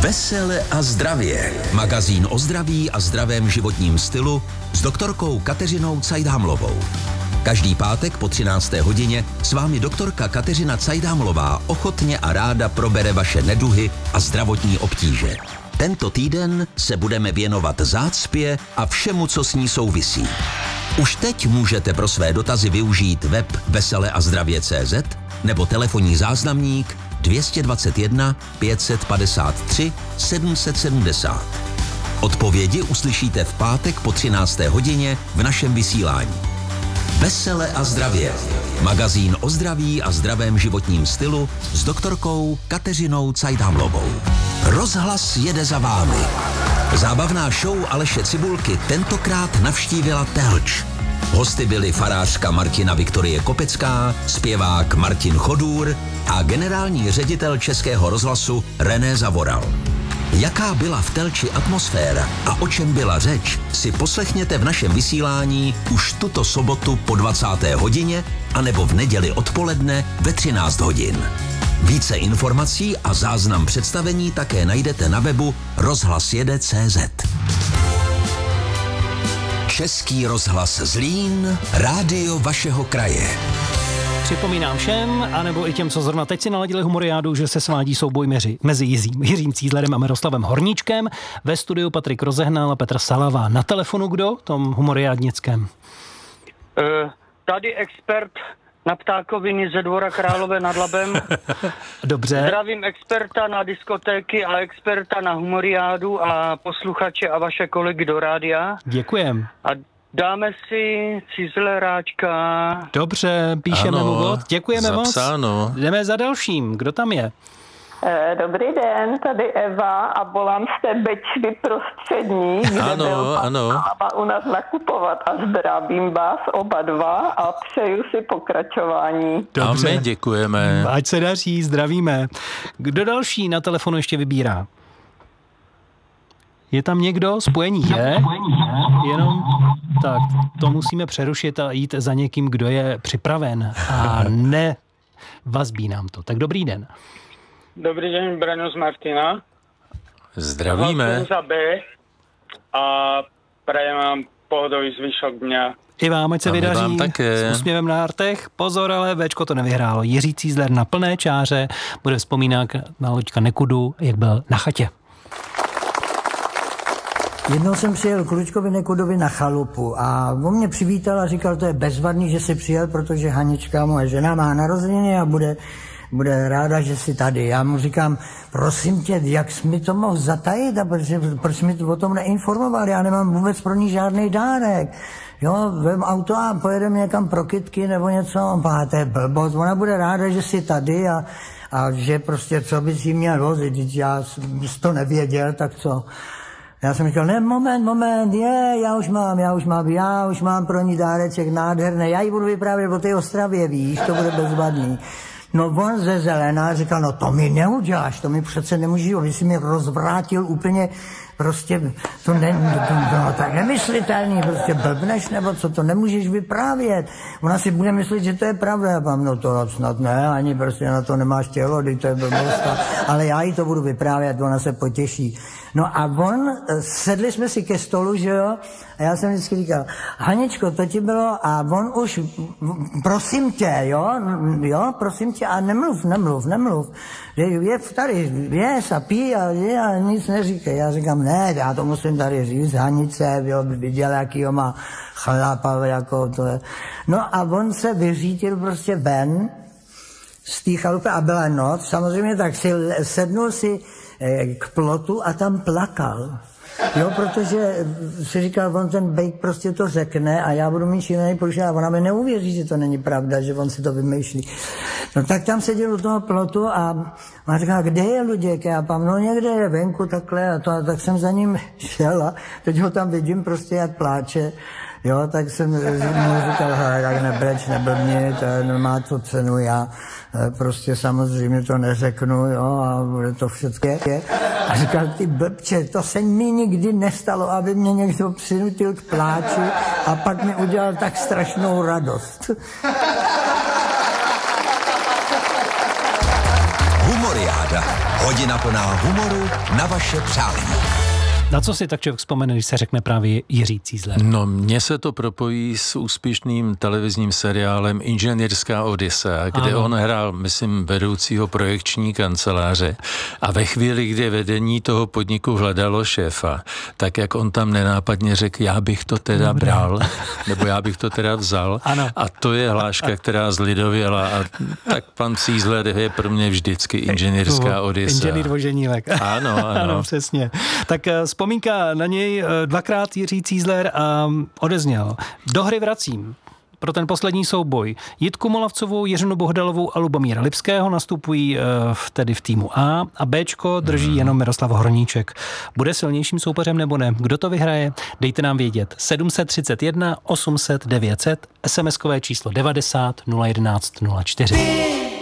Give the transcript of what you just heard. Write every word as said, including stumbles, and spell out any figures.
Vesele a zdravě. Magazín o zdraví a zdravém životním stylu s doktorkou Kateřinou Cajdhamlovou. Každý pátek po třinácté hodině s vámi doktorka Kateřina Cajdhamlová ochotně a ráda probere vaše neduhy a zdravotní obtíže. Tento týden se budeme věnovat zácpě a všemu, co s ní souvisí. Už teď můžete pro své dotazy využít web vesele a zdravě tečka cé zet nebo telefonní záznamník dvě dva jedna pět padesát tři sedm set sedmdesát. Odpovědi uslyšíte v pátek po třinácté hodině v našem vysílání. Vesele a zdravě. Magazín o zdraví a zdravém životním stylu s doktorkou Kateřinou Cajdhamlovou. Rozhlas jede za vámi. Zábavná show Aleše Cibulky tentokrát navštívila Telč. Hosty byli farářka Martina Viktorie Kopecká, zpěvák Martin Chodůr a generální ředitel Českého rozhlasu René Zavoral. Jaká byla v Telči atmosféra a o čem byla řeč, si poslechněte v našem vysílání už tuto sobotu po dvacáté hodině anebo v neděli odpoledne ve třináct hodin. Více informací a záznam představení také najdete na webu rozhlas jede tečka cé zet. Český rozhlas Zlín, rádio vašeho kraje. Připomínám všem, anebo i těm, co zrovna teď si naladili Humoriádu, že se svádí souboj mezi, mezi Jiřím, Jiřím Cízlerem a Miroslavem Horníčkem. Ve studiu Patrik Rozehnal a Petr Salava. Na telefonu kdo? Tom humoriádnickém. Uh, tady expert na ptákoviny ze Dvora Králové nad Labem. Dobře. Zdravím experta na diskotéky a experta na Humoriádu a posluchače a vaše kolegy do rádia. Děkujem. A dáme si Cízleráčka. Dobře, píšeme ano, mu bod. Děkujeme zapsáno. moc. Jdeme za dalším. Kdo tam je? Dobrý den, tady Eva a volám z té Bečvy prostřední, kde ano, byl pan ano. Salava u nás nakupovat a zdravím vás oba dva a přeju si pokračování. Dobře. A my děkujeme. Ať se daří, zdravíme. Kdo další na telefonu ještě vybírá? Je tam někdo? Spojení je? Jenom tak, to musíme přerušit a jít za někým, kdo je připraven a ne vazbí nám to. Tak dobrý den. Dobrý den, Braňo z Martina. Zdravíme. Hlasujem za B a prajem vám pohodový zvyšok dňa. I vám, ať se A my vydaří vám také. s úsměvem na rtech. Pozor, ale Véčko to nevyhrálo. Jiří Cízler na plné čáře bude vzpomínat na Loďka Nekudu, jak byl na chatě. Jednou jsem přijel k Luďkovi Nekudovi na chalupu a on mě přivítal a říkal, to je bezvadný, že jsi přijel, protože Hanička, moje žena, má narozeniny a bude, bude ráda, že jsi tady. Já mu říkám, prosím tě, jak jsi mi to mohl zatajit a proč, proč mi o tom neinformoval, já nemám vůbec pro ní žádný dárek. Jo, vem auto a pojedeme někam pro kytky nebo něco, a to je blbost, ona bude ráda, že jsi tady a, a že prostě, co bys jí měl vozit, já jsem to nevěděl, tak co. Já jsem říkal, ne, moment, moment, je, já už mám, já už mám, já už mám pro ní dáreček nádherný, já jí budu vyprávět o té Ostravě, víš, to bude bezvadný. No on ze Zelená říkal, no to mi neuděláš, to mi přece nemůžeš, vy jsi mi rozvrátil úplně, prostě, to ne, to bylo tak nemyslitelný, prostě blbneš, nebo co, to nemůžeš vyprávět. Ona si bude myslet, že to je pravda, já vám, no to snad ne, ani prostě na to nemáš tělo, teď to je blbost, ale já jí to budu vyprávět, ona se potěší. No a on, sedli jsme si ke stolu, že jo, a já jsem vždycky říkal, Haničko, to ti bylo, a on už, prosím tě, jo, jo, prosím tě, a nemluv, nemluv, nemluv, je tady, věz a pí a, je, a nic neříkej. Já říkám, ne, já to musím tady říct, Hanice, jo, by viděl, jakýho má chlapa, jako to je. No a on se vyřítil prostě ven z té chalupy a byla noc, samozřejmě, tak si sednul si k plotu a tam plakal. Jo, protože si říkal, on ten bejk prostě to řekne a já budu mít šílený průšvih a ona mi neuvěří, že to není pravda, že on si to vymýšlí. No tak tam seděl u toho plotu a on říkal, kde je Luděk? Já pám, no někde je venku takhle a to, a tak jsem za ním šel a teď ho tam vidím prostě, jak pláče. Jo, tak jsem mu říkal, tak nebreč, neblbni, to nemá to cenu, já prostě samozřejmě to neřeknu, jo, a bude to všechno. A říkal, ty blbče, to se mi nikdy nestalo, aby mě někdo přinutil k pláči a pak mi udělal tak strašnou radost. Humoriáda. Experta. Hodina plná humoru na vaše přání. Na co si tak člověk vzpomene, když se řekne právě Jiří Cízler? No, mně se to propojí s úspěšným televizním seriálem Inženýrská Odyssea, kde ano. on hrál, myslím, vedoucího projekční kanceláře a ve chvíli, kdy vedení toho podniku hledalo šéfa, tak jak on tam nenápadně řekl, já bych to teda Dobré. bral, nebo já bych to teda vzal. Ano. A to je hláška, která zlidověla a tak pan Cízler je pro mě vždycky Inženýrská Odyssea. Inženýr Voženílek. Ano, ano. ano, přesně. Tak vzpomínka na něj dvakrát Jiří Cízler a odezněl. Do hry vracím. Pro ten poslední souboj Jitku Molavcovou, Jiřinu Bohdalovou a Lubomíra Lipského nastupují uh, tedy v týmu A a Bčko drží hmm. jenom Miroslav Horníček. Bude silnějším soupeřem nebo ne? Kdo to vyhraje? Dejte nám vědět. sedm set třicet jedna osm set devět set, es em eskové číslo devadesát nula jedenáct nula čtyři.